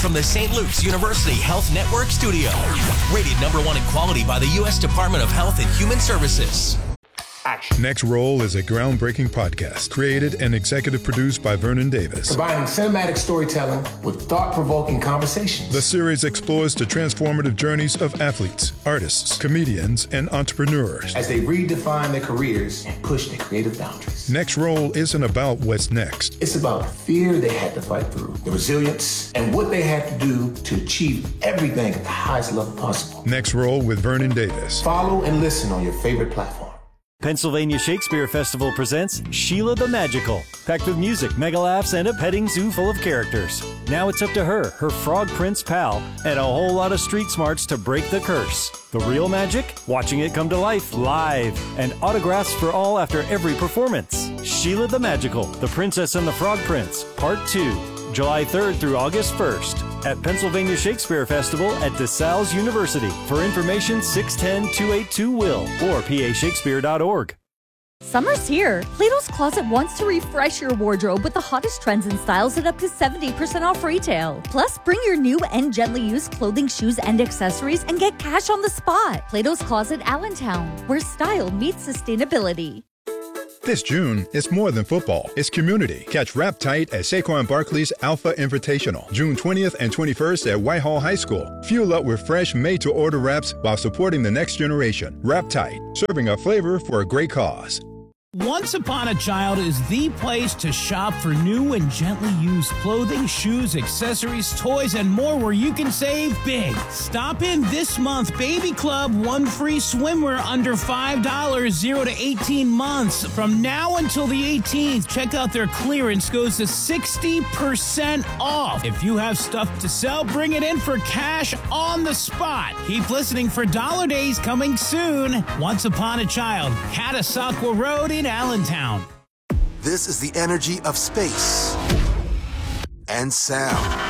from the St. Luke's University Health Network studio. Rated #1 in quality by the U.S. Department of Health and Human Services. Action. Next Roll is a groundbreaking podcast created and executive produced by Vernon Davis. Combining cinematic storytelling with thought-provoking conversations. The series explores the transformative journeys of athletes, artists, comedians, and entrepreneurs as they redefine their careers and push their creative boundaries. Next Roll isn't about what's next. It's about the fear they had to fight through, the resilience, and what they had to do to achieve everything at the highest level possible. Next Roll with Vernon Davis. Follow and listen on your favorite platform. Pennsylvania Shakespeare Festival presents Sheila the Magical, packed with music, mega laughs, and a petting zoo full of characters. Now it's up to her frog prince pal, and a whole lot of street smarts to break the curse. The real magic? Watching it come to life live, and autographs for all after every performance. Sheila the Magical, The Princess and the Frog Prince, Part 2, July 3rd through August 1st. At Pennsylvania Shakespeare Festival at DeSales University. For information, 610-282-WILL or pashakespeare.org. Summer's here. Plato's Closet wants to refresh your wardrobe with the hottest trends and styles at up to 70% off retail. Plus, bring your new and gently used clothing, shoes, and accessories and get cash on the spot. Plato's Closet Allentown, where style meets sustainability. This June, it's more than football. It's community. Catch Wrap Tight at Saquon Barkley's Alpha Invitational, June 20th and 21st at Whitehall High School. Fuel up with fresh, made-to-order wraps while supporting the next generation. Wrap Tight, serving up flavor for a great cause. Once Upon a Child is the place to shop for new and gently used clothing, shoes, accessories, toys, and more where you can save big. Stop in this month. Baby Club, 1 free swimwear under $5, 0 to 18 months. From now until the 18th, check out their clearance goes to 60% off. If you have stuff to sell, bring it in for cash on the spot. Keep listening for Dollar Days coming soon. Once Upon a Child, Catasauqua Road in Allentown. This is the energy of space and sound.